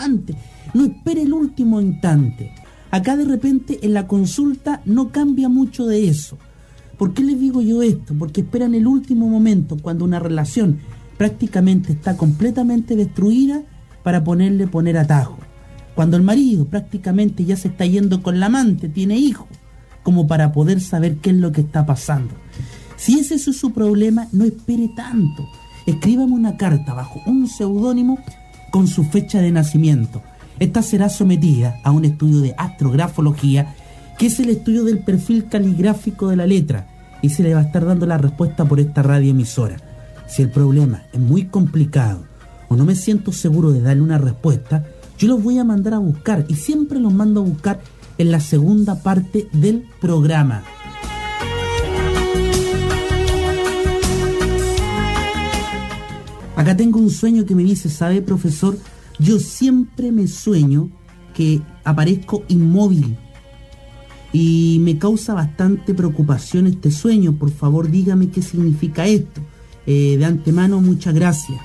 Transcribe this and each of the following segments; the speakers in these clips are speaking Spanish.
antes. No espere el último instante. Acá de repente en la consulta no cambia mucho de eso. ¿Por qué les digo yo esto? Porque esperan el último momento, cuando una relación prácticamente está completamente destruida, para poner atajo. Cuando el marido prácticamente ya se está yendo con la amante, tiene hijos, como para poder saber qué es lo que está pasando. Si ese es su problema, no espere tanto. Escríbame una carta bajo un seudónimo con su fecha de nacimiento. Esta será sometida a un estudio de astrografología, que es el estudio del perfil caligráfico de la letra, y se le va a estar dando la respuesta por esta radioemisora. Si el problema es muy complicado o no me siento seguro de darle una respuesta, yo los voy a mandar a buscar, y siempre los mando a buscar en la segunda parte del programa. Acá tengo un sueño que me dice, ¿sabe, profesor? Yo siempre me sueño que aparezco inmóvil y me causa bastante preocupación este sueño. Por favor, dígame qué significa esto. De antemano, muchas gracias.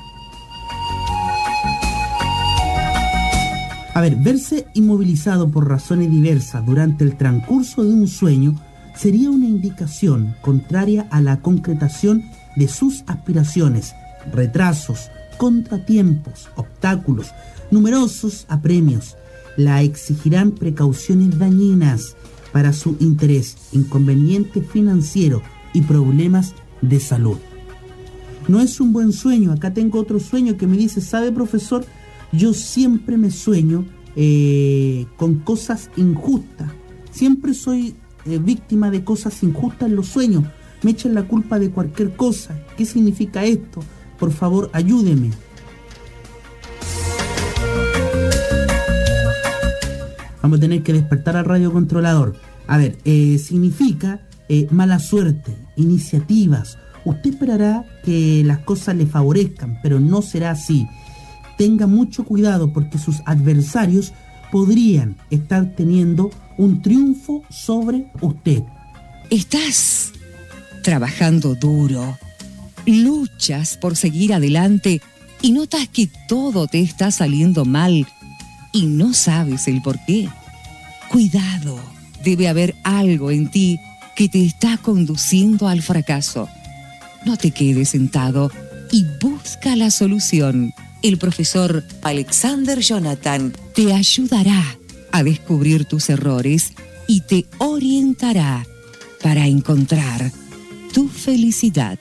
A ver, verse inmovilizado por razones diversas durante el transcurso de un sueño sería una indicación contraria a la concretación de sus aspiraciones, retrasos, contratiempos, obstáculos, numerosos apremios. La exigirán precauciones dañinas para su interés, inconveniente financiero y problemas de salud. No es un buen sueño. Acá tengo otro sueño que me dice, ¿sabe, profesor? Yo siempre me sueño con cosas injustas. Siempre soy víctima de cosas injustas en los sueños. Me echan la culpa de cualquier cosa. ¿Qué significa esto? Por favor, ayúdeme. Vamos a tener que despertar al radiocontrolador. A ver, significa mala suerte, iniciativas. Usted esperará que las cosas le favorezcan, pero no será así. Tenga mucho cuidado porque sus adversarios podrían estar teniendo un triunfo sobre usted. Estás trabajando duro, luchas por seguir adelante y notas que todo te está saliendo mal y no sabes el por qué. Cuidado, debe haber algo en ti que te está conduciendo al fracaso. No te quedes sentado y busca la solución. El profesor Alexander Jonathan te ayudará a descubrir tus errores y te orientará para encontrar tu felicidad.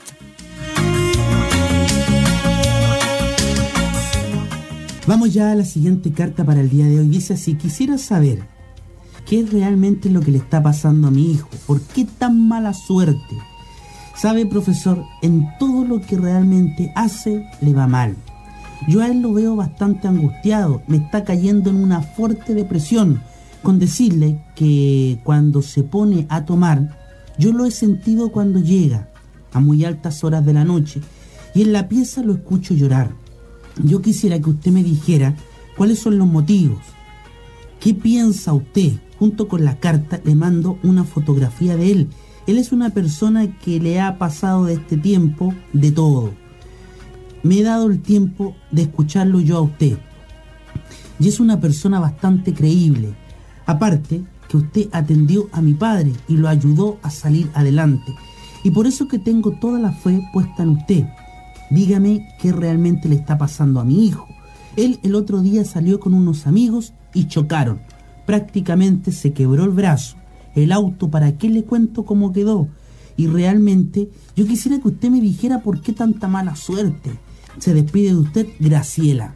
Vamos ya a la siguiente carta para el día de hoy. Dice así: quisiera saber qué es realmente lo que le está pasando a mi hijo. ¿Por qué tan mala suerte? Sabe, profesor, en todo lo que realmente hace le va mal. Yo a él lo veo bastante angustiado, me está cayendo en una fuerte depresión. Con decirle que cuando se pone a tomar, yo lo he sentido cuando llega a muy altas horas de la noche y en la pieza lo escucho llorar. Yo quisiera que usted me dijera cuáles son los motivos. ¿Qué piensa usted? Junto con la carta le mando una fotografía de él. Él es una persona que le ha pasado de este tiempo de todo. Me he dado el tiempo de escucharlo yo a usted. Y es una persona bastante creíble. Aparte que usted atendió a mi padre y lo ayudó a salir adelante. Y por eso que tengo toda la fe puesta en usted. Dígame qué realmente le está pasando a mi hijo. Él el otro día salió con unos amigos y chocaron. Prácticamente se quebró el brazo. El auto, ¿para qué le cuento cómo quedó? Y realmente yo quisiera que usted me dijera por qué tanta mala suerte. Se despide de usted, Graciela.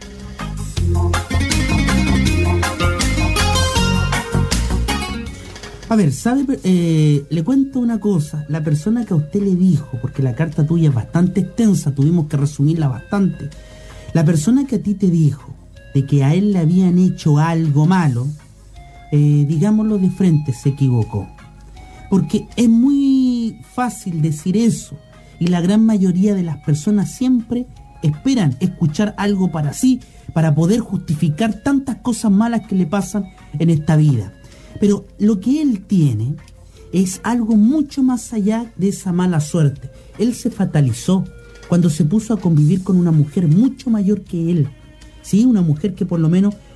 A ver, ¿sabe? Le cuento una cosa. La persona que a usted le dijo, porque la carta tuya es bastante extensa, tuvimos que resumirla bastante. La persona que a ti te dijo de que a él le habían hecho algo malo, digámoslo de frente, se equivocó. Porque es muy fácil decir eso y la gran mayoría de las personas siempre esperan escuchar algo para sí, para poder justificar tantas cosas malas que le pasan en esta vida. Pero lo que él tiene es algo mucho más allá de esa mala suerte. Él se fatalizó cuando se puso a convivir con una mujer mucho mayor que él. Sí, una mujer que por lo menos